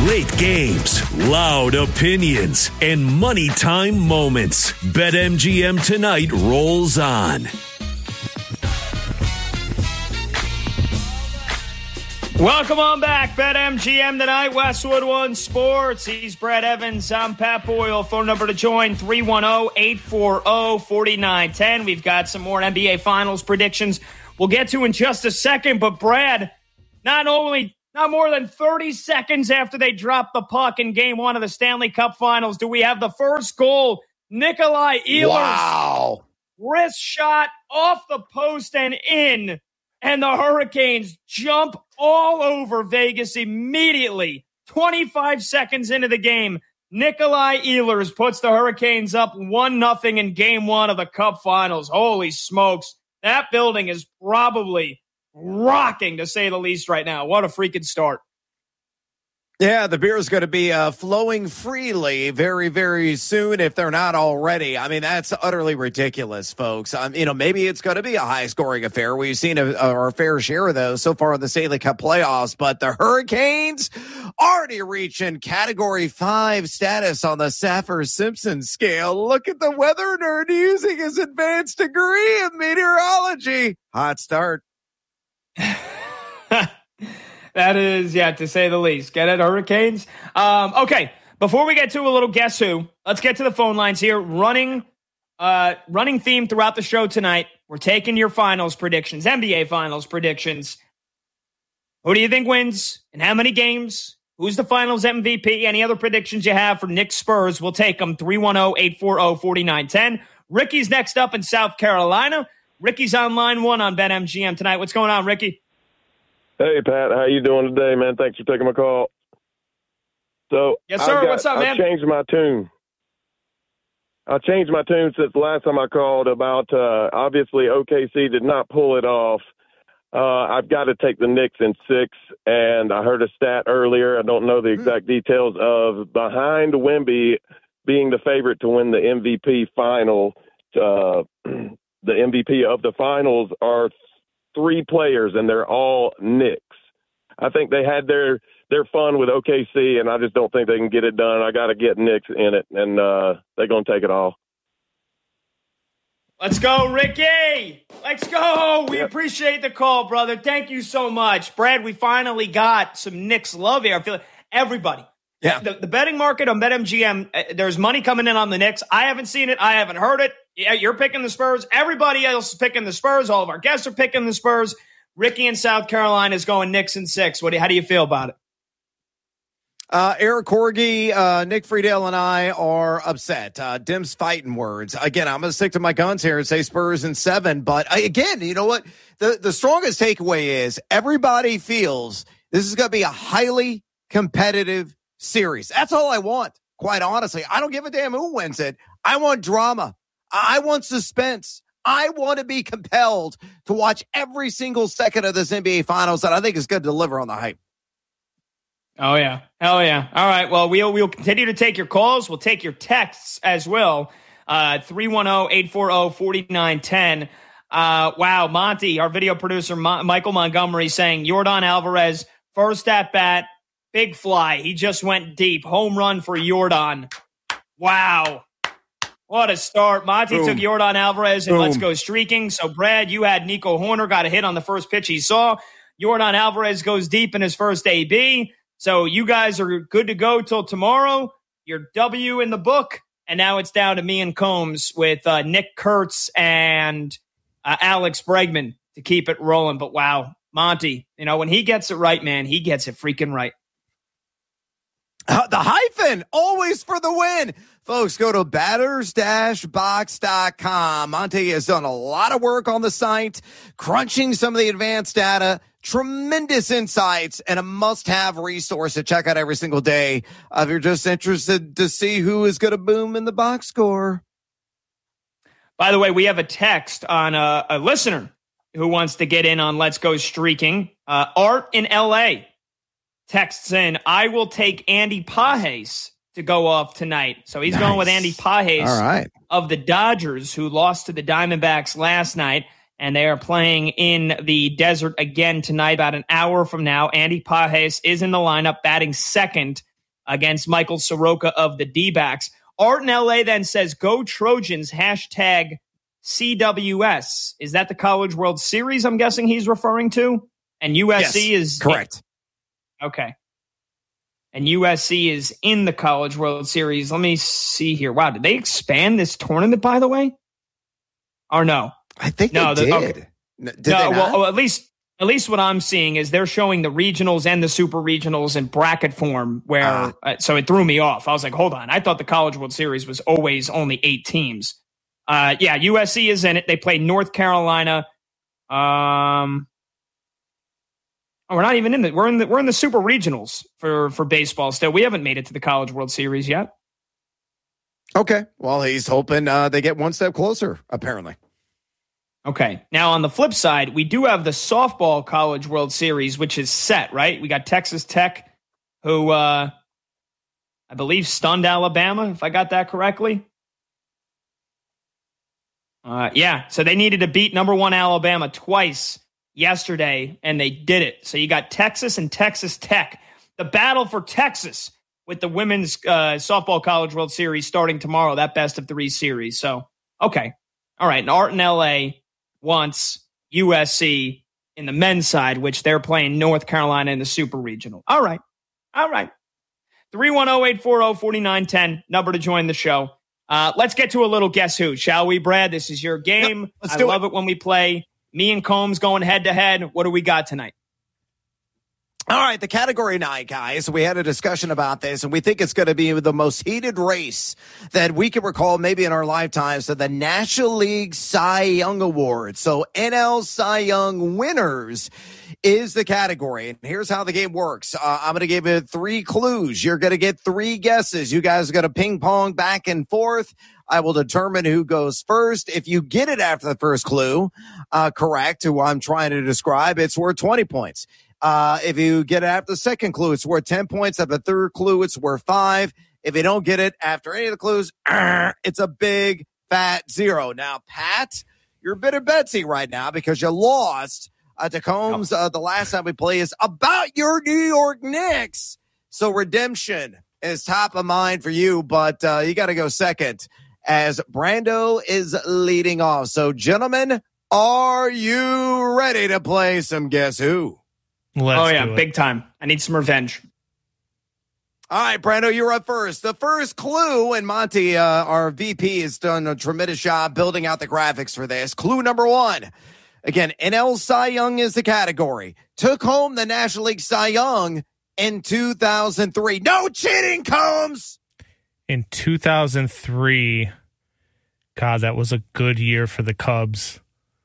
Late games, loud opinions, and money time moments. BetMGM tonight rolls on. Welcome on back. BetMGM tonight, Westwood One Sports. He's Brad Evans. I'm Pat Boyle. Phone number to join, 310-840-4910. We've got some more NBA Finals predictions we'll get to in just a second. But Brad, not more than 30 seconds after they dropped the puck in Game 1 of the Stanley Cup Finals, do we have the first goal. Nikolai Ehlers. Wow. Wrist shot off the post and in. And the Hurricanes jump all over Vegas immediately. 25 seconds into the game, Nikolai Ehlers puts the Hurricanes up 1-0 in Game 1 of the Cup Finals. Holy smokes. That building is probably rocking, to say the least, right now. What a freaking start. Yeah, the beer is going to be flowing freely very, very soon if they're not already. I mean, that's utterly ridiculous, folks. Maybe it's going to be a high-scoring affair. We've seen our fair share of those so far in the Stanley Cup playoffs, but the Hurricanes already reaching Category 5 status on the Saffir-Simpson scale. Look at the weather nerd using his advanced degree in meteorology. Hot start. That is, to say the least. Get it, Hurricanes? Okay, before we get to a little Guess Who, let's get to the phone lines here. Running theme throughout the show tonight. We're taking your finals predictions, NBA finals predictions. Who do you think wins and how many games? Who's the finals MVP? Any other predictions you have for Knicks Spurs? We'll take them, 310-840-4910. Ricky's next up in South Carolina. Ricky's on line 1 on BetMGM tonight. What's going on, Ricky? Hey, Pat. How you doing today, man? Thanks for taking my call. So, yes, sir. What's up, man? I changed my tune since the last time I called about, obviously, OKC did not pull it off. I've got to take the Knicks in 6, and I heard a stat earlier. I don't know the exact details of behind Wemby being the favorite to win the MVP final. The MVP of the finals are 3 players, and they're all Knicks. I think they had their fun with OKC, and I just don't think they can get it done. I got to get Knicks in it, and they're going to take it all. Let's go, Ricky. Let's go. We appreciate the call, brother. Thank you so much. Brad, we finally got some Knicks love here. I feel like everybody. Yeah. The betting market on BetMGM, there's money coming in on the Knicks. I haven't seen it. I haven't heard it. Yeah, you're picking the Spurs. Everybody else is picking the Spurs. All of our guests are picking the Spurs. Ricky in South Carolina is going Knicks in 6. How do you feel about it? Eric Corgi, Nick Friedel, and I are upset. Dim's fighting words. Again, I'm going to stick to my guns here and say Spurs in 7. But again, you know what? The strongest takeaway is everybody feels this is going to be a highly competitive series. That's all I want, quite honestly. I don't give a damn who wins it. I want drama. I want suspense. I want to be compelled to watch every single second of this NBA Finals, and I think it's going to deliver on the hype. Oh, yeah. Hell yeah. All right. Well, we'll continue to take your calls. We'll take your texts as well. 310-840-4910. Wow, Monty, our video producer, Michael Montgomery, saying Yordan Alvarez, first at bat, big fly. He just went deep. Home run for Yordan. Wow. What a start. Monty took Yordan Alvarez and let's go streaking. So, Brad, you had Nico Horner, got a hit on the first pitch he saw. Yordan Alvarez goes deep in his first AB. So you guys are good to go till tomorrow. Your W in the book. And now it's down to me and Combs with Nick Kurtz and Alex Bregman to keep it rolling. But, wow, Monty, when he gets it right, man, he gets it freaking right. The hyphen, always for the win. Folks, go to batters-box.com. Monty has done a lot of work on the site, crunching some of the advanced data, tremendous insights, and a must-have resource to check out every single day if you're just interested to see who is going to boom in the box score. By the way, we have a text on a listener who wants to get in on Let's Go Streaking. Art in L.A. texts in, I will take Andy Pages to go off tonight. So he's going with Andy Pages of the Dodgers, who lost to the Diamondbacks last night, and they are playing in the desert again tonight about an hour from now. Andy Pages is in the lineup, batting second. against Michael Soroka of the D-backs. Art in LA then says, go Trojans, hashtag CWS. Is that the College World Series I'm guessing he's referring to? And USC is... Correct. Okay. And USC is in the College World Series. Let me see here. Wow, did they expand this tournament, by the way? Or no? I think they did. Okay. Did they not? Well, at least what I'm seeing is they're showing the regionals and the super regionals in bracket form where, so it threw me off. I was like, hold on. I thought the College World Series was always only 8 teams. USC is in it. They play North Carolina. We're not even in it. We're in the super regionals for baseball still. We haven't made it to the College World Series yet. Okay. Well, he's hoping they get one step closer, apparently. Okay. Now, on the flip side, we do have the softball College World Series, which is set, right? We got Texas Tech, who I believe stunned Alabama, if I got that correctly. So they needed to beat number 1 Alabama twice yesterday, and they did it. So you got Texas and Texas Tech. The battle for Texas with the women's softball College World Series starting tomorrow, that best of 3 series. So, okay. All right. And Art in LA wants USC in the men's side, which they're playing North Carolina in the super regional. All right. 310-840-4910, number to join the show. Let's get to a little Guess Who, shall we, Brad? This is your game. Yep, I love it when we play. Me and Combs going head-to-head. What do we got tonight? All right, the category night, guys. We had a discussion about this, and we think it's going to be the most heated race that we can recall maybe in our lifetimes. So the National League Cy Young Award. So NL Cy Young winners is the category. And here's how the game works. I'm going to give you 3 clues. You're going to get 3 guesses. You guys are going to ping pong back and forth. I will determine who goes first. If you get it after the first clue, correct, who I'm trying to describe, it's worth 20 points. If you get it after the second clue, it's worth 10 points. After the third clue, it's worth 5. If you don't get it after any of the clues, it's a big fat 0. Now, Pat, you're bitter Betsy right now because you lost to Combs. The last time we played is about your New York Knicks. So redemption is top of mind for you, but you got to go second as Brando is leading off. So, gentlemen, are you ready to play some Guess Who? Let's do it. Big time. I need some revenge. All right, Brando, you're up first. The first clue, and Monty, our VP, has done a tremendous job building out the graphics for this. Clue number 1. Again, NL Cy Young is the category. Took home the National League Cy Young in 2003. No cheating, Combs! In 2003, God, that was a good year for the Cubs.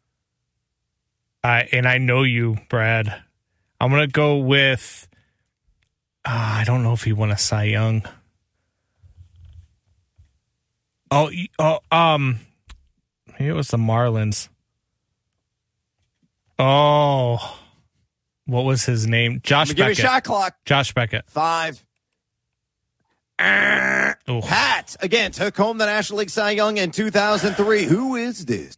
And I know you, Brad. I'm going to go with, I don't know if he won a Cy Young. Maybe it was the Marlins. Oh, what was his name? Josh Beckett. Give me a shot clock. Josh Beckett. 5. Pat, again, took home the National League Cy Young in 2003. Who is this?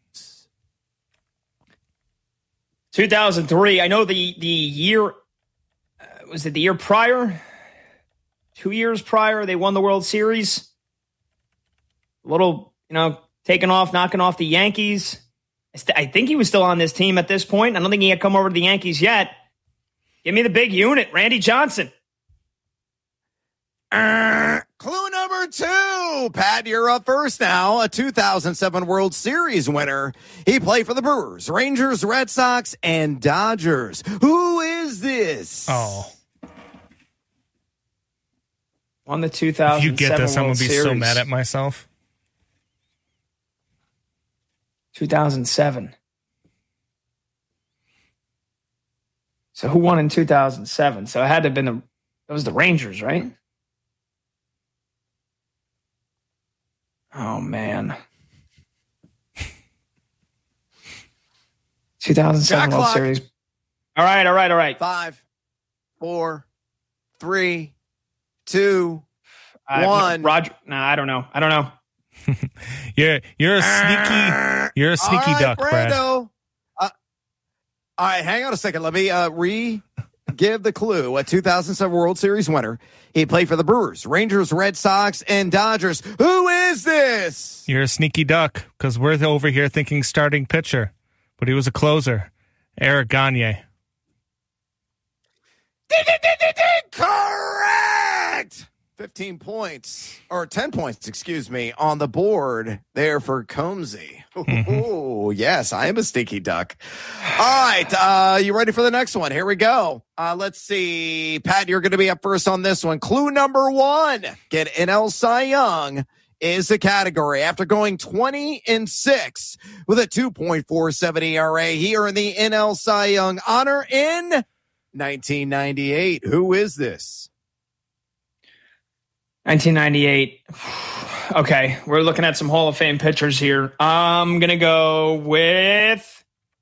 2003. I know the year, was it the year prior? 2 years prior, they won the World Series. A little, taking off, knocking off the Yankees. I think he was still on this team at this point. I don't think he had come over to the Yankees yet. Give me the big unit, Randy Johnson. Clue number 2. Pat, you're up first now. A 2007 World Series winner. He played for the Brewers, Rangers, Red Sox, and Dodgers. Who is this? Oh. Won the 2007 If you get this, I'm going to be Series. so mad at myself. 2007. So who won in 2007? So it had to have been it was the Rangers, right? Oh, man. 2007 World Series. All right. 5, 4, 3, 2, 1. Roger. No, I don't know. You're a sneaky All right, duck, Brad. Brando. All right, hang on a second. Let me give the clue. A 2007 World Series winner. He played for the Brewers, Rangers, Red Sox, and Dodgers. Who is this? You're a sneaky duck because we're over here thinking starting pitcher, but he was a closer. Eric Gagne. Correct! 15 points, or 10 points, excuse me, on the board there for Combsy. Oh, yes, I am a stinky duck. All right, you ready for the next one? Here we go. Let's see. Pat, you're going to be up first on this one. Clue number 1. Get NL Cy Young is the category. After going 20-6 with a 2.47 ERA, he earned the NL Cy Young honor in 1998. Who is this? 1998. Okay, we're looking at some Hall of Fame pitchers here. I'm going to go with...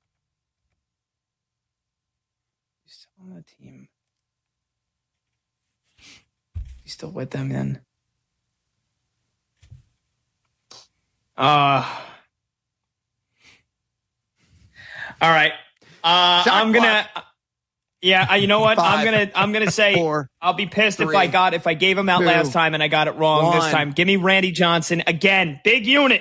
He's still on the team. He's still with them then. All right. I'm going to... Yeah, you know what? 5, I'm gonna say 4, I'll be pissed 3, if I gave him out 2, last time and I got it wrong 1. this time. Give me Randy Johnson again. Big unit.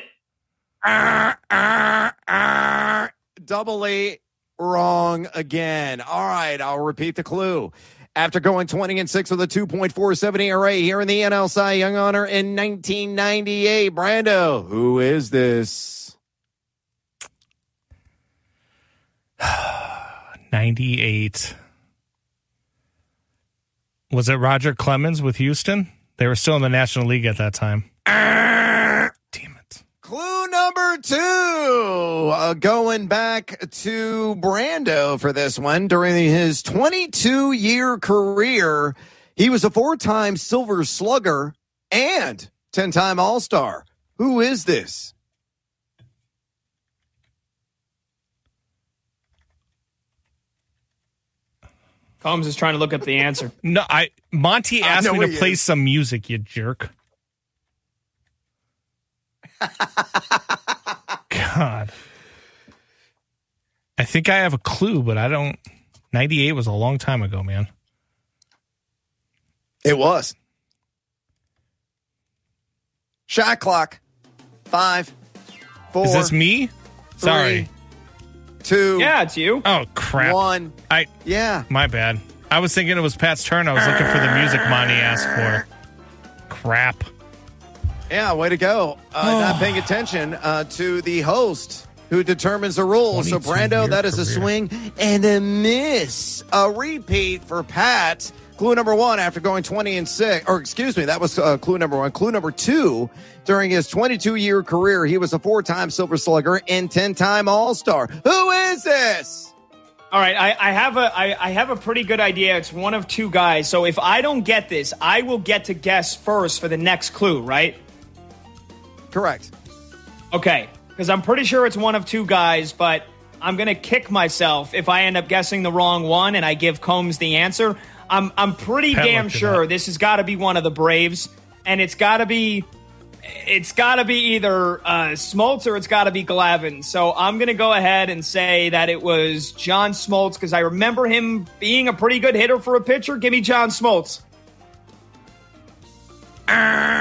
Doubly wrong again. All right, I'll repeat the clue. After going 20-6 with a 2.47 ERA here in the NL Cy Young honor in 1998, Brando, who is this? 98. Was it Roger Clemens with Houston? They were still in the National League at that time. Damn it. Clue number 2. Going back to Brando for this one. During his 22-year career, he was a 4-time Silver Slugger and 10-time All-Star. Who is this? Combs is trying to look up the answer. No, Monty asked me to play some music, you jerk. God. I think I have a clue, but I don't. 98 was a long time ago, man. It was. Shot clock. 5, 4. Is this me? 3, Sorry. 2. Yeah, it's you. Oh, crap. 1. Yeah. My bad. I was thinking it was Pat's turn. I was looking for the music Monty asked for. Crap. Yeah, way to go. Not paying attention to the host who determines the rules. So, Brando, that is a swing and a miss. A repeat for Pat. Clue number 1 after going 20-6, or excuse me, that was clue number 1. Clue number 2, during his 22-year career, he was a 4-time Silver Slugger and 10-time All-Star. Who is this? All right, I have a pretty good idea. It's one of 2 guys. So if I don't get this, I will get to guess first for the next clue, right? Correct. Okay, because I'm pretty sure it's one of 2 guys, but I'm going to kick myself if I end up guessing the wrong one and I give Combs the answer. I'm pretty damn sure this has got to be one of the Braves, and it's got to be either Smoltz or it's got to be Glavine. So I'm going to go ahead and say that it was John Smoltz because I remember him being a pretty good hitter for a pitcher. Give me John Smoltz. All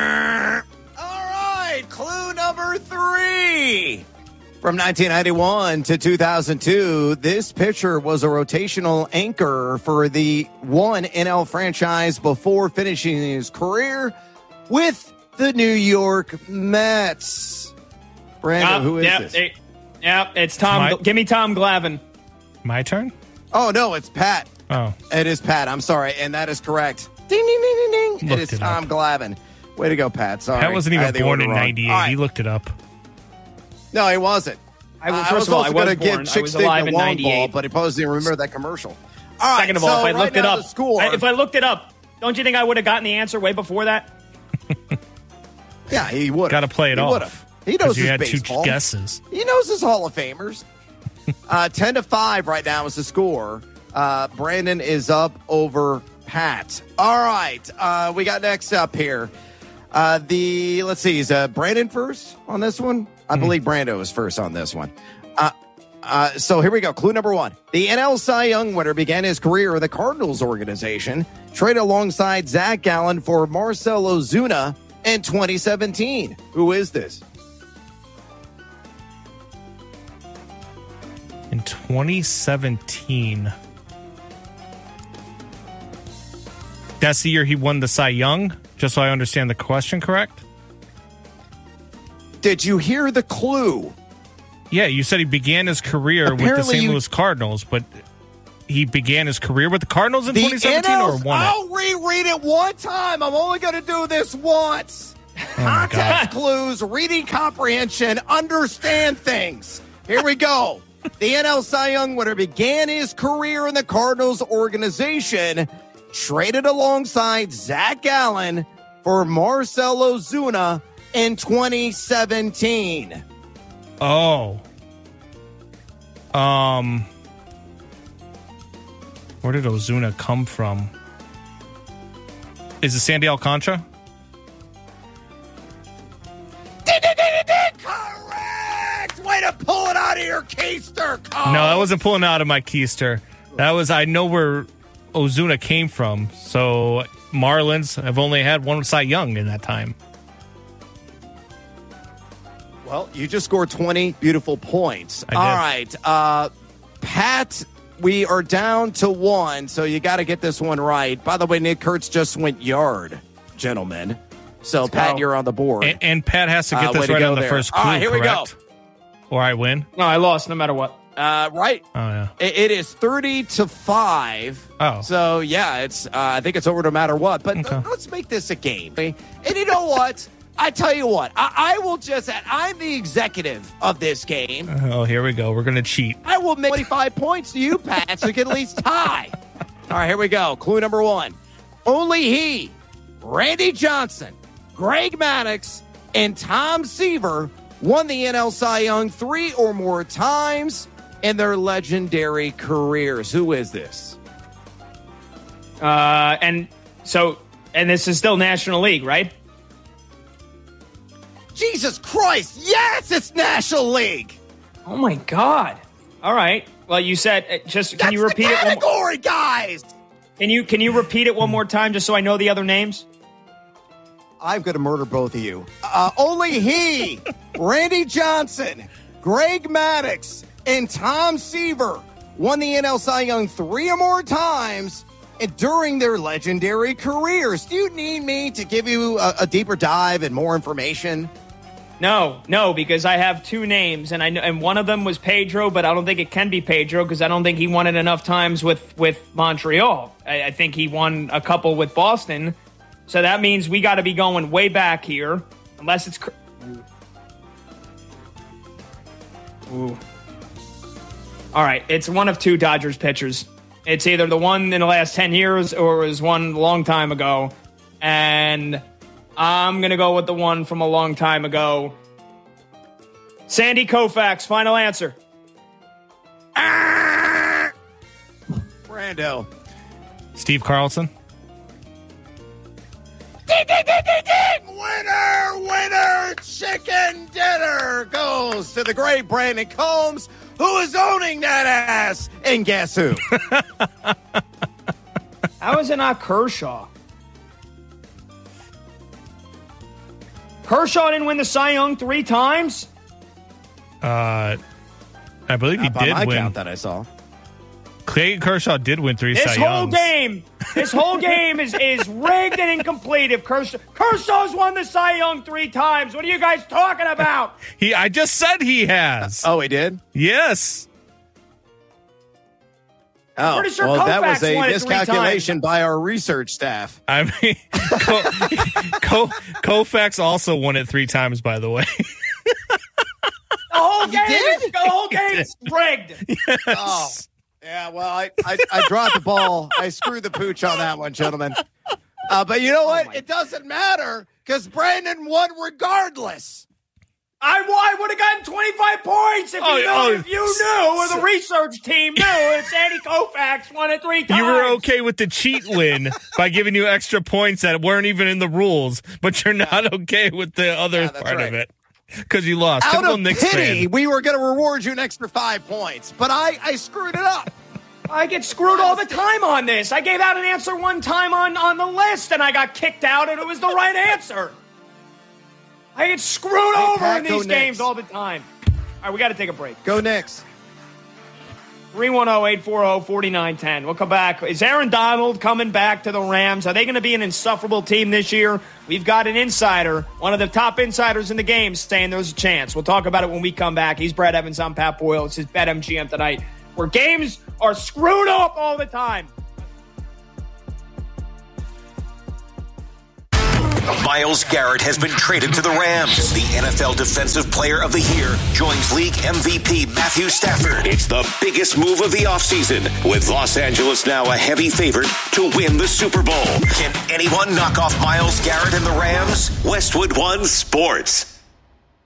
right, clue number 3. From 1991 to 2002, this pitcher was a rotational anchor for the one NL franchise before finishing his career with the New York Mets. Brando, who is this? It's Tom. Give me Tom Glavine. My turn? Oh, no, it's Pat. Oh. It is Pat. I'm sorry. And that is correct. Ding, ding, ding, ding, ding. It is Tom Glavine. Way to go, Pat. Sorry. Pat wasn't even born in 98. Right. He looked it up. No, he wasn't. First of all, I was born. I was alive in 98. But he probably didn't remember that commercial. All right, Second of all, if I looked it up, if I looked it up, don't you think I would have gotten the answer way before that? Yeah, he would. Got to play it off. He knows his had baseball. 2 guesses. He knows his Hall of Famers. 10-5 right now is the score. Brandon is up over Pat. All right, we got next up here. Let's see, is Brandon first on this one? I believe Brando is first on this one. So here we go. Clue number 1. The NL Cy Young winner began his career in the Cardinals organization, traded alongside Zach Gallen for Marcell Ozuna in 2017. Who is this? In 2017. That's the year he won the Cy Young, just so I understand the question correct? Did you hear the clue? Yeah, you said he began his career with the St. Louis Cardinals, but he began his career with the Cardinals in 2017 or won it? I'll reread it one time. I'm only going to do this once. Context clues, reading comprehension, understand things. Here we go. The NL Cy Young winner began his career in the Cardinals organization, traded alongside Zach Gallen for Marcell Ozuna in 2017. Oh. Where did Ozuna come from? Is it Sandy Alcantara? Correct! Way to pull it out of your keister, Cole. No, I wasn't pulling out of my keister. That was, I know where Ozuna came from. So Marlins have only had one Cy Young in that time. Well, you just scored 20 beautiful points. I did. All right. Pat, we are down to 1, so you got to get this one right. By the way, Nick Kurtz just went yard, gentlemen. So, Pat, you're on the board. And Pat has to get this right on the first clue, all right, here correct? we go. Or I win? No, I lost no matter what. Right. Oh, yeah. It is 30-5. Oh. So, yeah, it's. I think it's over no matter what. But Okay. let's make this a game. And you know what? I tell you what. I will just. I'm the executive of this game. Oh, here we go. We're going to cheat. I will make 25 points to you, Pat, so you can at least tie. All right, here we go. Clue number 1. Only he, Randy Johnson, Greg Maddux, and Tom Seaver won the NL Cy Young 3 or more times in their legendary careers. Who is this? And this is still National League, right? Jesus Christ! Yes, it's National League. Oh my God! All right. Well, you said can you repeat the it? category, guys. Can you repeat it one more time just so I know the other names? I'm going to murder both of you. Only he, Randy Johnson, Greg Maddux, and Tom Seaver won the NL Cy Young 3 or more times and during their legendary careers. Do you need me to give you a deeper dive and more information? No, because I have 2 names, and I know, and one of them was Pedro, but I don't think it can be Pedro because I don't think he won it enough times with Montreal. I think he won a couple with Boston, so that means we got to be going way back here, unless it's. Ooh. All right, it's one of 2 Dodgers pitchers. It's either the one in the last 10 years or it was one a long time ago, and I'm going to go with the one from a long time ago. Sandy Koufax, final answer. Brando. Steve Carlson. Ding, ding, ding, ding, ding! Winner, chicken dinner goes to the great Brandon Combs, who is owning that ass. And guess who? How is it not Kershaw? Kershaw didn't win the Cy Young 3 times? I believe he did my win. count that I saw. Clayton Kershaw did win 3 Cy Youngs. This whole game is rigged and incomplete. If Kershaw's won the Cy Young 3 times, what are you guys talking about? I just said he has. Oh, he did? Yes. Oh, pretty sure well, that Koufax was a won it 3 miscalculation by our research staff. I mean, Koufax also won it 3 times, by the way. The whole game is rigged. Yes. Oh, yeah, well, I dropped the ball. I screwed the pooch on that one, gentlemen. But you know what? It doesn't matter because Brandon won regardless. I would have gotten 25 points if you knew, or the research team knew, if Sandy Koufax won it 3 times. You were okay with the cheat win by giving you extra points that weren't even in the rules, but you're not okay with the other part of it. Because you lost. Out Typical of Knicks pity, fan. we were going to reward you an extra 5 points, but I screwed it up. I get screwed all the time on this. I gave out an answer one time on the list, and I got kicked out, and it was the right answer. I get screwed over Pat, in these games all the time. All right, we got to take a break. Go Knicks. 310-840-4910. We'll come back. Is Aaron Donald coming back to the Rams? Are they going to be an insufferable team this year? We've got an insider, one of the top insiders in the game, saying there's a chance. We'll talk about it when we come back. He's Brad Evans. I'm Pat Boyle. It's his BetMGM tonight, where games are screwed up all the time. Myles Garrett has been traded to the Rams. The NFL Defensive Player of the Year joins league MVP Matthew Stafford. It's the biggest move of the offseason, with Los Angeles now a heavy favorite to win the Super Bowl. Can anyone knock off Myles Garrett and the Rams? Westwood One Sports.